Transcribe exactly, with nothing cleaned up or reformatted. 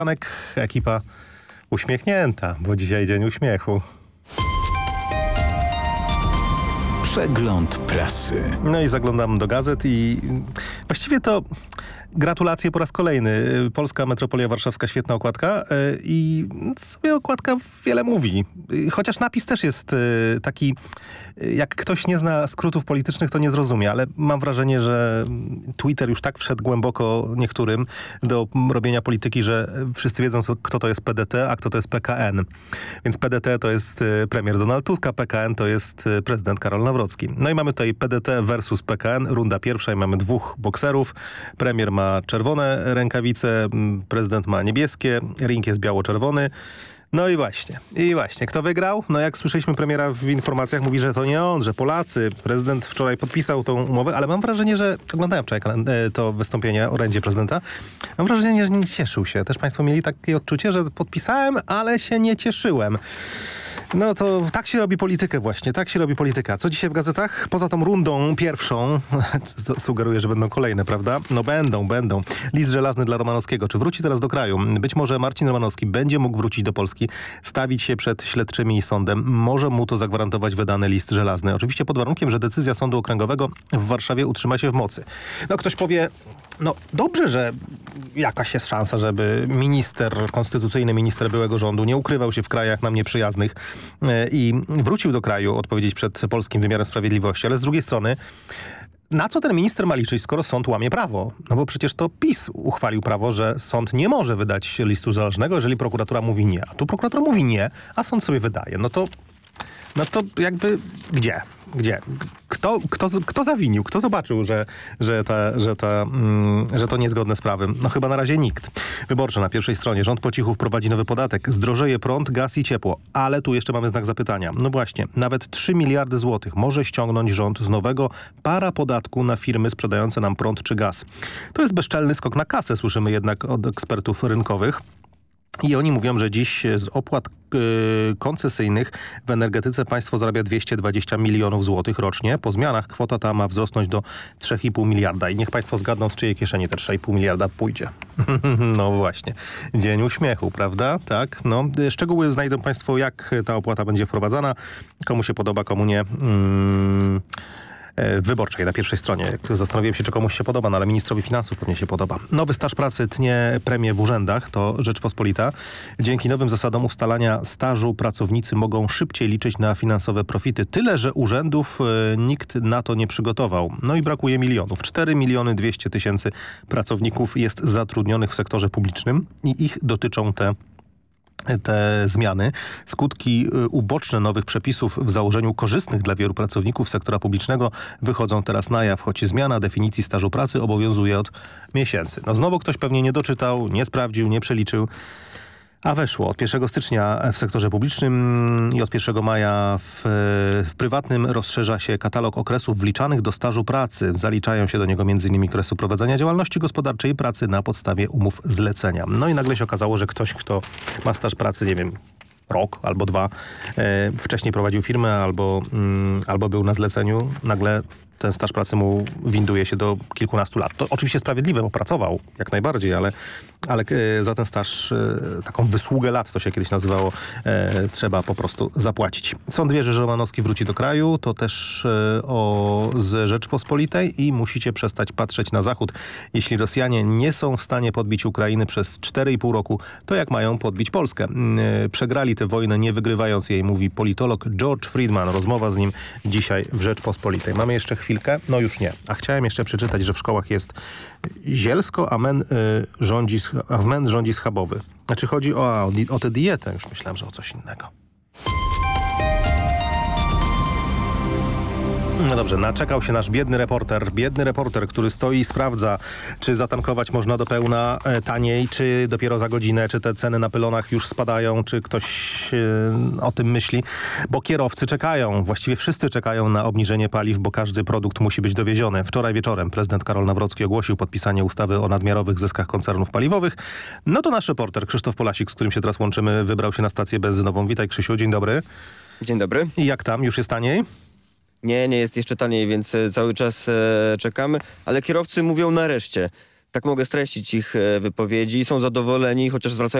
Ranek, ekipa uśmiechnięta, bo dzisiaj dzień uśmiechu. Przegląd prasy. No i zaglądam do gazet i właściwie to gratulacje po raz kolejny. Polska Metropolia Warszawska, świetna okładka i sobie okładka wiele mówi. Chociaż napis też jest taki, jak ktoś nie zna skrótów politycznych, to nie zrozumie, ale mam wrażenie, że Twitter już tak wszedł głęboko niektórym do robienia polityki, że wszyscy wiedzą, kto to jest P D T, a kto to jest P K N. Więc P D T to jest premier Donald Tusk, a P K N to jest prezydent Karol Nawrocki. No i mamy tutaj P D T versus P K N, runda pierwsza i mamy dwóch bokserów. Premier ma czerwone rękawice, prezydent ma niebieskie, ring jest biało-czerwony. No i właśnie, i właśnie, kto wygrał? No jak słyszeliśmy premiera w informacjach, mówi, że to nie on, że Polacy. Prezydent wczoraj podpisał tą umowę, ale mam wrażenie, że oglądałem wczoraj to wystąpienie, orędzie prezydenta. Mam wrażenie, że nie cieszył się. Też państwo mieli takie odczucie, że podpisałem, ale się nie cieszyłem. No to tak się robi politykę właśnie, tak się robi polityka. Co dzisiaj w gazetach? Poza tą rundą pierwszą, sugeruję, że będą kolejne, prawda? No będą, będą. List żelazny dla Romanowskiego. Czy wróci teraz do kraju? Być może Marcin Romanowski będzie mógł wrócić do Polski, stawić się przed śledczymi i sądem. Może mu to zagwarantować wydany list żelazny. Oczywiście pod warunkiem, że decyzja Sądu Okręgowego w Warszawie utrzyma się w mocy. No ktoś powie, no dobrze, że jakaś jest szansa, żeby minister, konstytucyjny minister byłego rządu nie ukrywał się w krajach nam nieprzyjaznych i wrócił do kraju odpowiedzieć przed polskim wymiarem sprawiedliwości. Ale z drugiej strony, na co ten minister ma liczyć, skoro sąd łamie prawo? No bo przecież to PiS uchwalił prawo, że sąd nie może wydać listu żelaznego, jeżeli prokuratura mówi nie. A tu prokuratura mówi nie, a sąd sobie wydaje. No to, no to jakby gdzie? Gdzie? Kto, kto, kto zawinił? Kto zobaczył, że, że, ta, że, ta, mm, że to niezgodne z prawem? No chyba na razie nikt. Wyborcze na pierwszej stronie. Rząd po cichu wprowadzi nowy podatek. Zdrożeje prąd, gaz i ciepło. Ale tu jeszcze mamy znak zapytania. No właśnie, nawet trzy miliardy złotych może ściągnąć rząd z nowego parapodatku na firmy sprzedające nam prąd czy gaz. To jest bezczelny skok na kasę, słyszymy jednak od ekspertów rynkowych. I oni mówią, że dziś z opłat yy, koncesyjnych w energetyce państwo zarabia dwieście dwadzieścia milionów złotych rocznie. Po zmianach kwota ta ma wzrosnąć do trzy i pół miliarda. I niech państwo zgadną, z czyjej kieszeni te trzy i pół miliarda pójdzie. No właśnie. Dzień uśmiechu, prawda? Tak. No. Szczegóły znajdą państwo, jak ta opłata będzie wprowadzana. Komu się podoba, komu nie. Mm. Wyborczej na pierwszej stronie. Zastanowiłem się, czy komuś się podoba, no ale ministrowi finansów pewnie się podoba. Nowy staż pracy tnie premię w urzędach, to Rzeczpospolita. Dzięki nowym zasadom ustalania stażu pracownicy mogą szybciej liczyć na finansowe profity. Tyle, że urzędów y, nikt na to nie przygotował. No i brakuje milionów. cztery miliony dwieście tysięcy pracowników jest zatrudnionych w sektorze publicznym i ich dotyczą te te zmiany. Skutki uboczne nowych przepisów w założeniu korzystnych dla wielu pracowników sektora publicznego wychodzą teraz na jaw, choć zmiana definicji stażu pracy obowiązuje od miesięcy. No znowu ktoś pewnie nie doczytał, nie sprawdził, nie przeliczył. A weszło od pierwszego stycznia w sektorze publicznym i od pierwszego maja w, w prywatnym rozszerza się katalog okresów wliczanych do stażu pracy. Zaliczają się do niego między innymi okresy prowadzenia działalności gospodarczej i pracy na podstawie umów zlecenia. No i nagle się okazało, że ktoś, kto ma staż pracy, nie wiem, rok albo dwa, e, wcześniej prowadził firmę albo, mm, albo był na zleceniu, nagle ten staż pracy mu winduje się do kilkunastu lat. To oczywiście sprawiedliwe, bo pracował jak najbardziej, ale, ale e, za ten staż, e, taką wysługę lat, to się kiedyś nazywało, e, trzeba po prostu zapłacić. Sąd wierzy, że Romanowski wróci do kraju, to też e, o, z Rzeczpospolitej i musicie przestać patrzeć na Zachód. Jeśli Rosjanie nie są w stanie podbić Ukrainy przez cztery i pół roku, to jak mają podbić Polskę? E, przegrali tę wojnę nie wygrywając jej, mówi politolog George Friedman. Rozmowa z nim dzisiaj w Rzeczpospolitej. Mamy jeszcze chwilę. No już nie. A chciałem jeszcze przeczytać, że w szkołach jest zielsko, a men, y, rządzi, a w men rządzi schabowy. Znaczy chodzi o, o, o tę dietę. Już myślałem, że o coś innego. No dobrze, naczekał się nasz biedny reporter, biedny reporter, który stoi i sprawdza, czy zatankować można do pełna e, taniej, czy dopiero za godzinę, czy te ceny na pylonach już spadają, czy ktoś e, o tym myśli, bo kierowcy czekają, właściwie wszyscy czekają na obniżenie paliw, bo każdy produkt musi być dowieziony. Wczoraj wieczorem prezydent Karol Nawrocki ogłosił podpisanie ustawy o nadmiarowych zyskach koncernów paliwowych. No to nasz reporter Krzysztof Polasik, z którym się teraz łączymy, wybrał się na stację benzynową. Witaj Krzysiu, dzień dobry. Dzień dobry. I jak tam? Już jest taniej? Nie, nie jest jeszcze taniej, więc cały czas e, czekamy, ale kierowcy mówią nareszcie. Tak mogę streścić ich e, wypowiedzi. Są zadowoleni, chociaż zwracają